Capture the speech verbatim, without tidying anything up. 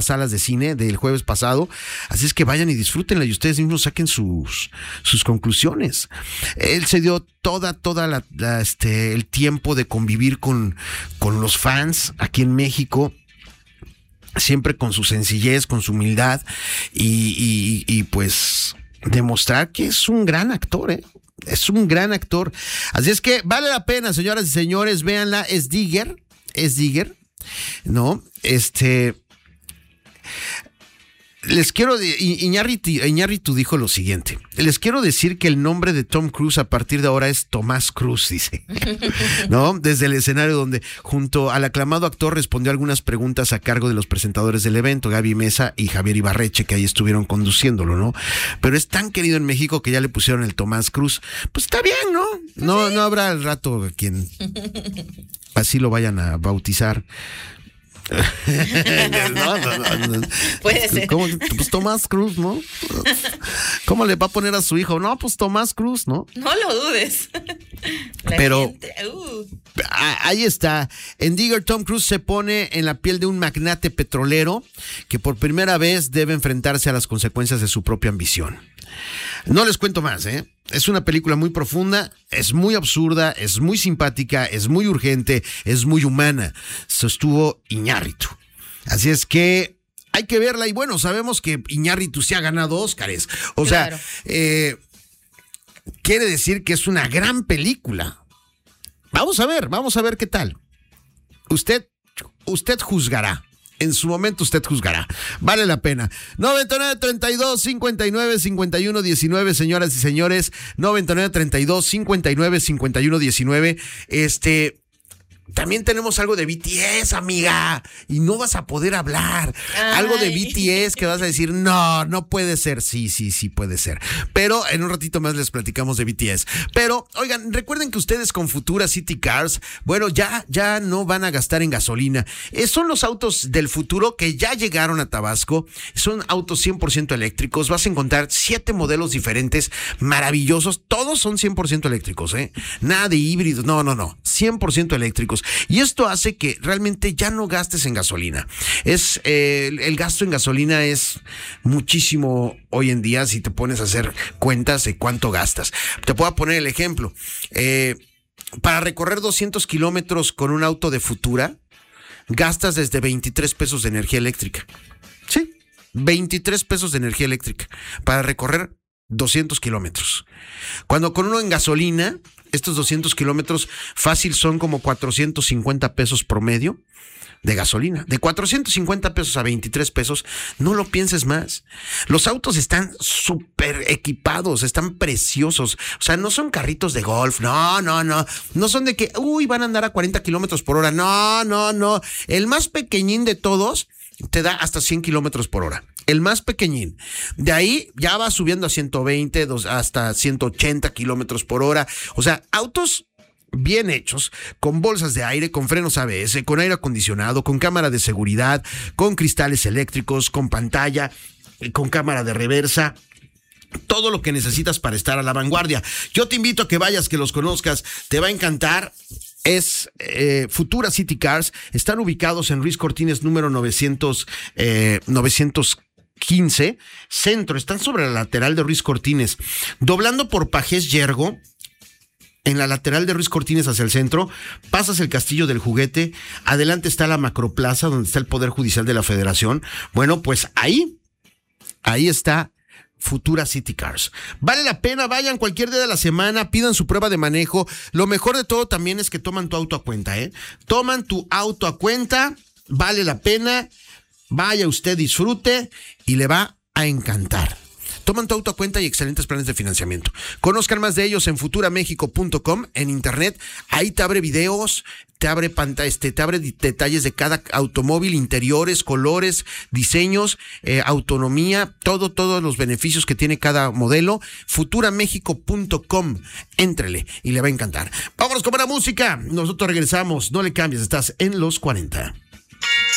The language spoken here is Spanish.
salas de cine del jueves pasado, así es que vayan y disfrútenla y ustedes mismos saquen sus, sus conclusiones. Él se dio toda, toda la, la este, el tiempo de convivir con, con los fans aquí en México, siempre con su sencillez, con su humildad y, y, y pues demostrar que es un gran actor, ¿eh? Es un gran actor. Así es que vale la pena, señoras y señores, véanla. Es Digger, es Digger, ¿no? Este... Les quiero, Iñárritu, Iñárritu dijo lo siguiente: les quiero decir que el nombre de Tom Cruise a partir de ahora es Tomás Cruz, dice, ¿no? Desde el escenario donde junto al aclamado actor respondió algunas preguntas a cargo de los presentadores del evento, Gaby Mesa y Javier Ibarreche, que ahí estuvieron conduciéndolo, ¿no? Pero es tan querido en México que ya le pusieron el Tomás Cruz. Pues está bien, ¿no? No, no habrá al rato quien así lo vayan a bautizar. no, no, no, no. Puede ser. ¿Cómo? Pues Tomás Cruz, ¿no? ¿Cómo le va a poner a su hijo? No, pues Tomás Cruz, ¿no? No lo dudes. La Pero gente, uh. ahí está. En Digger, Tom Cruise se pone en la piel de un magnate petrolero que por primera vez debe enfrentarse a las consecuencias de su propia ambición. No les cuento más, ¿eh? Es una película muy profunda, es muy absurda, es muy simpática, es muy urgente, es muy humana. Sostuvo Iñárritu. Así es que hay que verla. Y bueno, sabemos que Iñárritu se ha ganado Óscares. O Claro. sea, eh, quiere decir que es una gran película. Vamos a ver, vamos a ver qué tal. Usted, usted juzgará. En su momento usted juzgará. Vale la pena. noventa y nueve, treinta y dos, cincuenta y nueve, cincuenta y uno, diecinueve, señoras y señores. noventa y nueve, treinta y dos, cincuenta y nueve, cincuenta y uno, diecinueve. Este... También tenemos algo de B T S, amiga, y no vas a poder hablar. Ay. Algo de B T S que vas a decir, no, no puede ser. Sí, sí, sí puede ser. Pero en un ratito más les platicamos de B T S. Pero, oigan, recuerden que ustedes con Futura City Cars, bueno, ya, ya no van a gastar en gasolina. Eh, son los autos del futuro que ya llegaron a Tabasco. Son autos cien por ciento eléctricos. Vas a encontrar siete modelos diferentes, maravillosos. Todos son cien por ciento eléctricos, ¿eh? Nada de híbridos. No, no, no. cien por ciento eléctricos. Y esto hace que realmente ya no gastes en gasolina. Es eh, el, el gasto en gasolina es muchísimo hoy en día si te pones a hacer cuentas de cuánto gastas. Te puedo poner el ejemplo. Eh, para recorrer doscientos kilómetros con un auto de Futura, gastas desde veintitrés pesos de energía eléctrica. Sí, veintitrés pesos de energía eléctrica para recorrer doscientos kilómetros. Cuando con uno en gasolina, estos doscientos kilómetros fácil son como cuatrocientos cincuenta pesos promedio de gasolina. De cuatrocientos cincuenta pesos a veintitrés pesos, no lo pienses más. Los autos están súper equipados, están preciosos. O sea, no son carritos de golf, no, no, no. No son de que, uy, van a andar a cuarenta kilómetros por hora. No, no, no. El más pequeñín de todos te da hasta cien kilómetros por hora. El más pequeñín. De ahí ya va subiendo a ciento veinte, hasta ciento ochenta kilómetros por hora. O sea, autos bien hechos, con bolsas de aire, con frenos A B S, con aire acondicionado, con cámara de seguridad, con cristales eléctricos, con pantalla, con cámara de reversa. Todo lo que necesitas para estar a la vanguardia. Yo te invito a que vayas, que los conozcas. Te va a encantar. Es eh, Futura City Cars. Están ubicados en Ruiz Cortines número novecientos, eh, novecientos quince, centro. Están sobre la lateral de Ruiz Cortines. Doblando por Pajés Yergo, en la lateral de Ruiz Cortines hacia el centro, pasas el Castillo del Juguete. Adelante está la Macroplaza, donde está el Poder Judicial de la Federación. Bueno, pues ahí, ahí está Futura City Cars. Vale la pena, vayan cualquier día de la semana, pidan su prueba de manejo. Lo mejor de todo también es que toman tu auto a cuenta, ¿eh? Toman tu auto a cuenta, vale la pena. Vaya usted, disfrute y le va a encantar. Toman tu auto a cuenta y excelentes planes de financiamiento. Conozcan más de ellos en futura mexico punto com, en internet. Ahí te abre videos, te abre pantalla, este, te abre detalles de cada automóvil, interiores, colores, diseños, eh, autonomía, todo, todos los beneficios que tiene cada modelo. futura mexico punto com. Éntrele y le va a encantar. Vámonos con buena música. Nosotros regresamos. No le cambies, estás en los cuarenta.